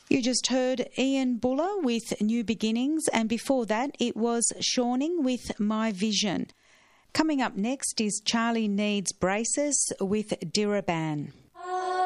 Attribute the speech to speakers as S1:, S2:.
S1: You just heard Ian Buller with New Beginnings, and before that it was Shawning with My Vision. Coming up next is Charlie Needs Braces with Diraban.